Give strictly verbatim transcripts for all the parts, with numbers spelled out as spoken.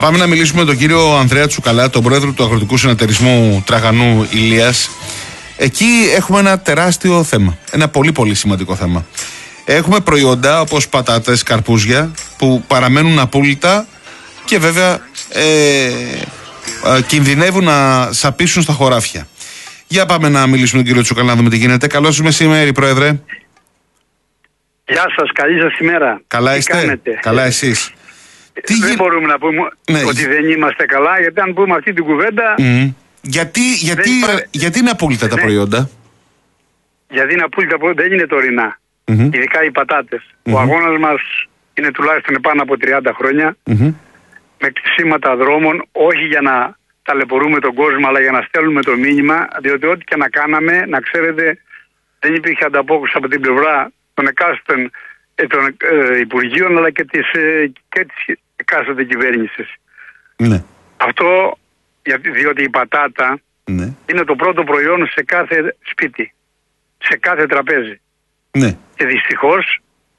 Πάμε να μιλήσουμε με τον κύριο Ανδρέα Τσουκαλά, τον πρόεδρο του Αγροτικού Συνεταιρισμού Τραγανού Ηλίας. Εκεί έχουμε ένα τεράστιο θέμα. Ένα πολύ πολύ σημαντικό θέμα. Έχουμε προϊόντα όπως πατάτες, καρπούζια που παραμένουν απόλυτα και βέβαια ε, ε, κινδυνεύουν να σαπίσουν στα χωράφια. Για πάμε να μιλήσουμε με τον κύριο Τσουκαλά να δούμε τι γίνεται. Καλώς μεσημέρι, πρόεδρε. Γεια σας, καλή σας ημέρα. Καλά τι είστε, κάνετε? καλά εσείς. Τι δεν γι... μπορούμε να πούμε ναι. ότι δεν είμαστε καλά, γιατί αν πούμε αυτή την κουβέντα... Mm. Γιατί, γιατί, υπά... γιατί είναι απόλυτα τα ναι. προϊόντα? Γιατί είναι απόλυτα προϊόντα, δεν είναι τωρινά. Mm-hmm. Ειδικά οι πατάτες. Mm-hmm. Ο αγώνας μας είναι τουλάχιστον πάνω από τριάντα χρόνια. Mm-hmm. Με κλεισίματα δρόμων, όχι για να ταλαιπωρούμε τον κόσμο, αλλά για να στέλνουμε το μήνυμα. Διότι ό,τι και να κάναμε, να ξέρετε, δεν υπήρχε ανταπόκριση από την πλευρά των εκάστοτε των ε, Υπουργείων, αλλά και της, ε, και της εκάστοτε κυβέρνησης. Ναι. Αυτό διότι η πατάτα ναι. είναι το πρώτο προϊόν σε κάθε σπίτι, σε κάθε τραπέζι. Ναι. Και δυστυχώς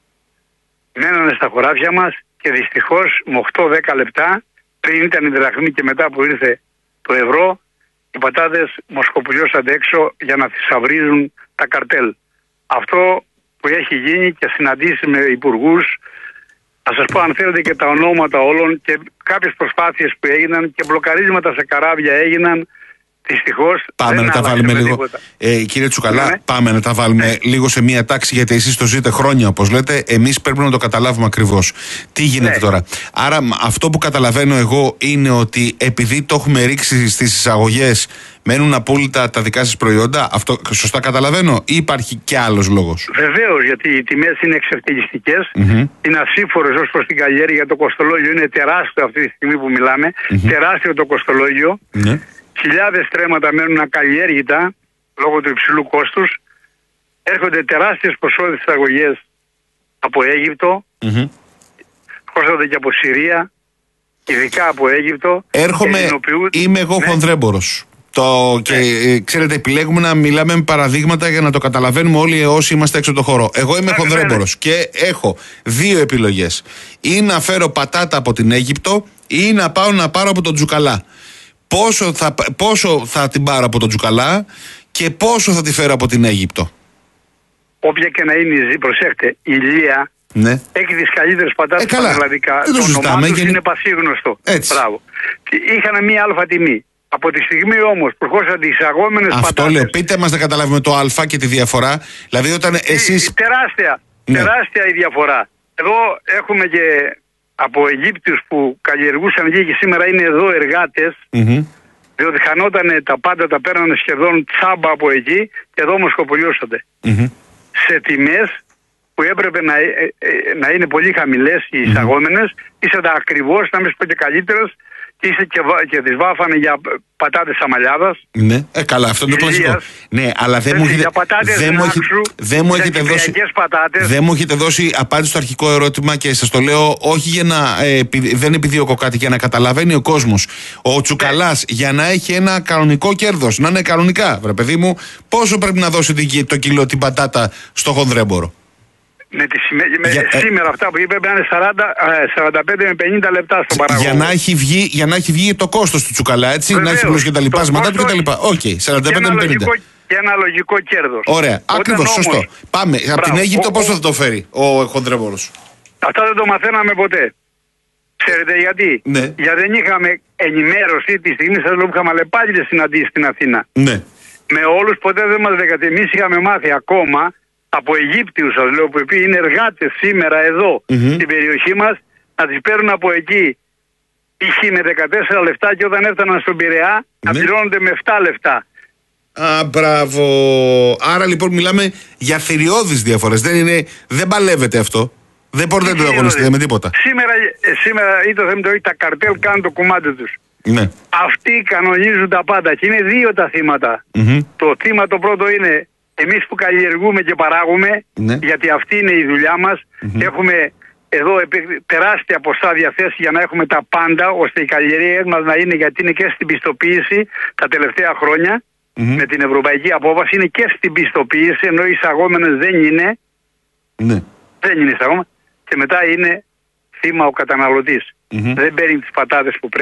μένανε στα χωράφια μας και δυστυχώς με οκτώ με δέκα λεπτά, πριν ήταν η δραχμή και μετά που ήρθε το ευρώ, οι πατάτες μοσκοπουλιώσαν έξω για να θησαυρίζουν τα καρτέλ. Αυτό που έχει γίνει και συναντήσει με υπουργούς, θα σας πω αν θέλετε και τα ονόματα όλων και κάποιες προσπάθειες που έγιναν και μπλοκαρίσματα σε καράβια έγιναν, δυστυχώς πάμε δεν να τα βάλουμε λίγο. Ε, κύριε Τσουκαλά, ναι. πάμε να τα βάλουμε ναι. λίγο σε μία τάξη, γιατί εσείς το ζείτε χρόνια, όπως λέτε. Εμείς πρέπει να το καταλάβουμε ακριβώς. Τι γίνεται ναι. τώρα? Άρα, αυτό που καταλαβαίνω εγώ είναι ότι επειδή το έχουμε ρίξει στις εισαγωγές, μένουν απόλυτα τα δικά σας προϊόντα. Αυτό σωστά καταλαβαίνω, ή υπάρχει και άλλος λόγος? Βεβαίως, γιατί οι τιμές είναι εξευτελιστικές. Mm-hmm. Είναι ασύμφορες ως προς την καλλιέργεια. Το κοστολόγιο είναι τεράστιο αυτή τη στιγμή που μιλάμε. Mm-hmm. Τεράστιο το κοστολόγιο. Mm-hmm. Χιλιάδες στρέμματα μένουν ακαλλιέργητα λόγω του υψηλού κόστους. Έρχονται τεράστιες ποσότητες εισαγωγές από Αίγυπτο. Mm-hmm. Έρχονται και από Συρία. Ειδικά από Αίγυπτο. Έρχομαι, είμαι εγώ ναι. χονδρέμπορος. Το, και ναι. ξέρετε, επιλέγουμε να μιλάμε με παραδείγματα για να το καταλαβαίνουμε όλοι όσοι είμαστε έξω από το χώρο. Εγώ είμαι χονδρέμπορος και έχω δύο επιλογές. Ή να φέρω πατάτα από την Αίγυπτο ή να πάω να πάρω από τον Τσουκαλά. Πόσο θα, πόσο θα την πάρω από τον Τσουκαλά και πόσο θα τη φέρω από την Αίγυπτο? Όποια και να είναι η ζή, προσέχτε, η Ηλία ναι. έχει τις καλύτερες πατάτες ε, πανελλαδικά. Το, το όνομά τους γενι... είναι πασίγνωστο. Μπράβο. Είχαν μία αλφα τιμή. Από τη στιγμή όμως που προχώρησαν τις εισαγόμενες πατάτες... Αυτό λέω, πείτε μας να καταλάβουμε το α και τη διαφορά. Δηλαδή όταν εσείς... Η, τεράστια, ναι. τεράστια η διαφορά. Εδώ έχουμε και από Αιγύπτιους που καλλιεργούσαν εκεί και σήμερα είναι εδώ εργάτες, mm-hmm. διότι χανότανε τα πάντα, τα παίρνανε σχεδόν τσάμπα από εκεί και εδώ μοσκοπολιώσατε. Mm-hmm. Σε τιμές που έπρεπε να, ε, ε, να είναι πολύ χαμηλές οι εισαγόμενες, mm-hmm. ήσαν ακριβώς, να μην σου πω και καλύτερες, και, και τις βάφανε για πατάτες αμαλιάδας. Ναι, ε, καλά, αυτό είναι το κλασικό. Ναι, αλλά δεν μου έχετε, δεν μου έχετε, δεν μου έχετε δώσει, δεν μου έχετε δώσει απάντηση στο αρχικό ερώτημα και σας το λέω όχι για να, ε, δεν επιδιώκω κάτι, για να καταλαβαίνει ο κόσμος. Ο Τσουκαλάς ναι. για να έχει ένα κανονικό κέρδος, να είναι κανονικά, βρε παιδί μου, πόσο πρέπει να δώσει το κιλό την πατάτα στο χονδρέμπορο? Με τη, με, για, σήμερα ε, αυτά που είπε πρέπει να είναι σαράντα, σαράντα πέντε με πενήντα λεπτά στον παραγωγό. Για να έχει βγει, για να έχει βγει το κόστος του Τσουκαλά, έτσι, βεβαίως, να έχει πλούς και τα λοιπάσματα του και τα λοιπά. Οκ, okay, σαράντα πέντε με πενήντα. Και ένα λογικό κέρδος. Ωραία, ακριβώς, σωστό. Πάμε, μπράβο, από την Αίγυπτο πόσο θα το φέρει ο χονδρέμπορος? Αυτά δεν το μαθαίναμε ποτέ. Ξέρετε γιατί? Ναι. Γιατί δεν είχαμε ενημέρωση τη στιγμή σας λέω που είχαμε αλλεπάλληλες συναντήσεις στην Αθήνα. Ναι. Με όλους ποτέ δεν μας λέγατε. Εμείς είχαμε μάθει ακόμα από Αιγύπτιους, σας λέω, που είναι εργάτες σήμερα εδώ mm-hmm. στην περιοχή μας, να τις παίρνουν από εκεί π.χ. με δεκατέσσερα λεπτά και όταν έφταναν στον Πειραιά mm-hmm. να πληρώνονται με επτά λεπτά. Α, μπράβο. Άρα λοιπόν μιλάμε για θηριώδεις διαφορές. Δεν, είναι, δεν παλεύεται αυτό. Δεν μπορείτε να το αγωνιστείτε με τίποτα. Σήμερα, σήμερα ή το θέμα το τα καρτέλ κάνουν το κομμάτι τους. Ναι. Αυτοί κανονίζουν τα πάντα και είναι δύο τα θύματα. Mm-hmm. Το θύμα το πρώτο είναι εμείς που καλλιεργούμε και παράγουμε, ναι. γιατί αυτή είναι η δουλειά μας. Mm-hmm. Έχουμε εδώ τεράστια ποσά διαθέσει για να έχουμε τα πάντα, ώστε οι καλλιεργίες μας να είναι, γιατί είναι και στην πιστοποίηση τα τελευταία χρόνια, mm-hmm. με την ευρωπαϊκή απόβαση, είναι και στην πιστοποίηση, ενώ οι εισαγόμενες δεν είναι. Ναι. Δεν είναι εισαγόμενες. Και μετά είναι θύμα ο καταναλωτής. δεν παίρνει τις πατάτες που πρέπει.